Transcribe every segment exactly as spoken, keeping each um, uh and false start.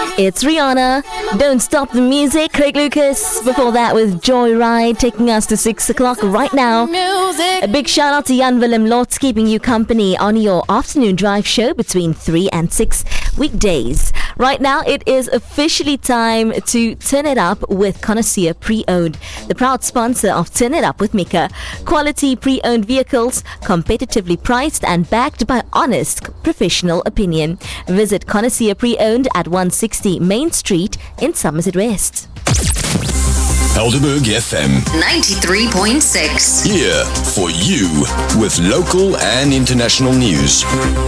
It's Rihanna, Don't Stop the Music, Craig Lucas. Before that with Joyride, taking us to six o'clock right now. A big shout out to Jan Willem Lotz, keeping you company on your afternoon drive show between three and six weekdays. Right now, it is officially time to turn it up with Connoisseur Pre-Owned, the proud sponsor of Turn It Up with Mika. Quality pre-owned vehicles, competitively priced and backed by honest professional opinion. Visit Connoisseur Pre-Owned at one sixty Main Street in Somerset West. Helderberg F M ninety-three point six. Here for you with local and international news.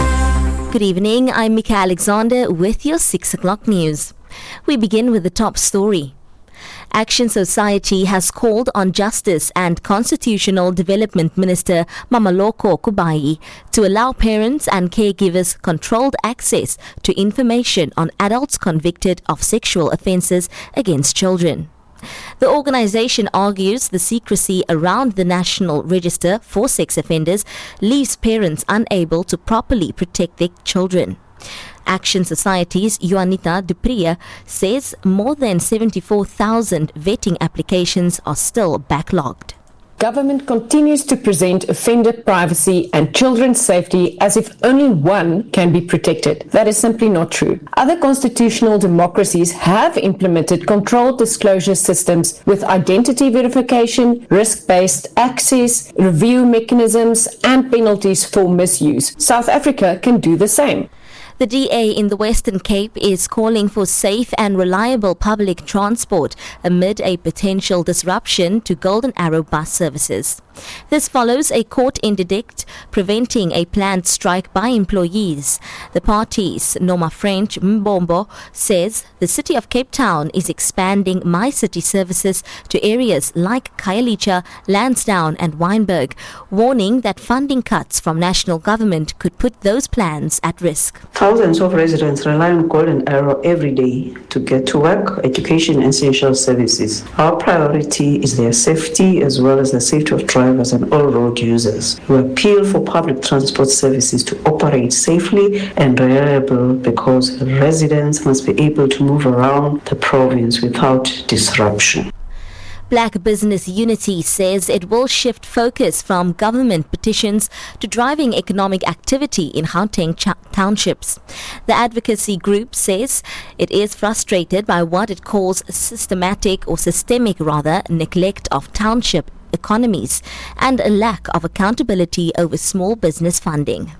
Good evening, I'm Mika Alexander with your six o'clock news. We begin with the top story. Action Society has called on Justice and Constitutional Development Minister Mamaloko Kubai to allow parents and caregivers controlled access to information on adults convicted of sexual offences against children. The organisation argues the secrecy around the National Register for Sex Offenders leaves parents unable to properly protect their children. Action Society's Juanita Dupria says more than seventy-four thousand vetting applications are still backlogged. Government continues to present offender privacy and children's safety as if only one can be protected. That is simply not true. Other constitutional democracies have implemented controlled disclosure systems with identity verification, risk-based access, review mechanisms, and penalties for misuse. South Africa can do the same. The D A in the Western Cape is calling for safe and reliable public transport amid a potential disruption to Golden Arrow bus services. This follows a court interdict preventing a planned strike by employees. The party's Noma French Mbombo says the city of Cape Town is expanding My City services to areas like Khayelitsha, Lansdowne and Wynberg, warning that funding cuts from national government could put those plans at risk. Thousands of residents rely on Golden Arrow every day to get to work, education and essential services. Our priority is their safety as well as the safety of drivers and all road users. We appeal for public transport services to operate safely and reliable because residents must be able to move around the province without disruption. Black Business Unity says it will shift focus from government petitions to driving economic activity in Gauteng ch- townships. The advocacy group says it is frustrated by what it calls systematic or systemic rather neglect of township economies and a lack of accountability over small business funding.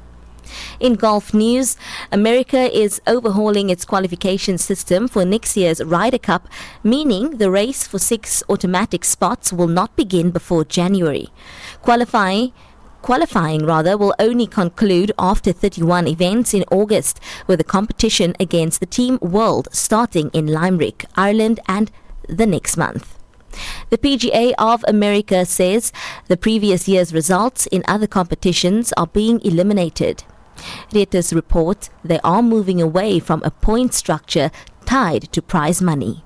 In golf news, America is overhauling its qualification system for next year's Ryder Cup, meaning the race for six automatic spots will not begin before January. Qualifying Qualifying rather will only conclude after thirty-one events in August, with the competition against the Team World starting in Limerick, Ireland, and the next month. The P G A of America says the previous year's results in other competitions are being eliminated. Reuters report they are moving away from a point structure tied to prize money.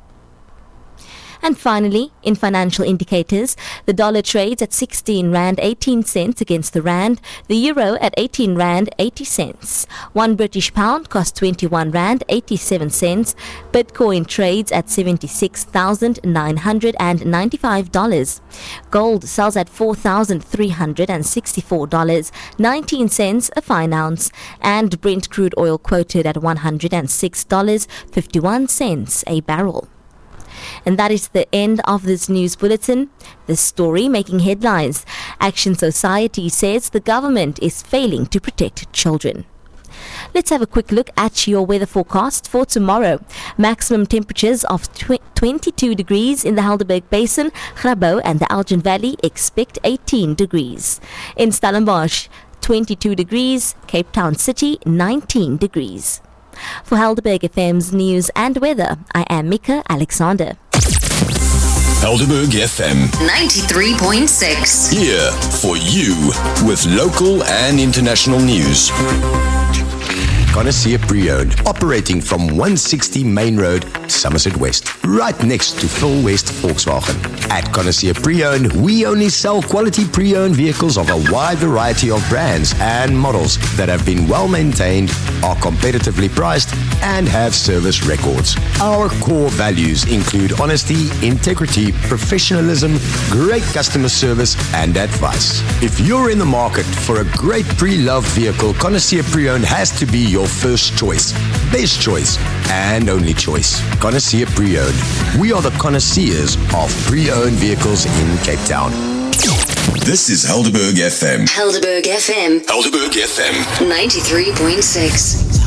And finally, in financial indicators, the dollar trades at sixteen rand eighteen cents against the rand, the euro at eighteen rand eighty cents. One British pound costs twenty-one rand eighty-seven cents. Bitcoin trades at seventy-six thousand nine hundred ninety-five dollars. Gold sells at four thousand three hundred sixty-four dollars and nineteen cents a fine ounce, and Brent crude oil quoted at one hundred six dollars and fifty-one cents a barrel. And that is the end of this news bulletin. This story making headlines. Action Society says the government is failing to protect children. Let's have a quick look at your weather forecast for tomorrow. Maximum temperatures of tw- twenty-two degrees in the Helderberg Basin, Grabo and the Elgin Valley expect eighteen degrees. In Stellenbosch, twenty-two degrees, Cape Town City, nineteen degrees. For Helderberg F M's news and weather, I am Mika Alexander. Helderberg F M ninety-three point six. Here for you with local and international news. Connoisseur Pre-Owned, operating from one sixty Main Road, Somerset West, right next to Phil West Volkswagen. At Connoisseur Pre-Owned, we only sell quality pre-owned vehicles of a wide variety of brands and models that have been well maintained, are competitively priced, and have service records. Our core values include honesty, integrity, professionalism, great customer service, and advice. If you're in the market for a great pre-loved vehicle, Connoisseur Pre-Owned has to be your first choice, best choice, and only choice. Connoisseur Pre-Owned. We are the connoisseurs of pre-owned vehicles in Cape Town. This is Helderberg F M. Helderberg F M. Helderberg F M. ninety-three point six.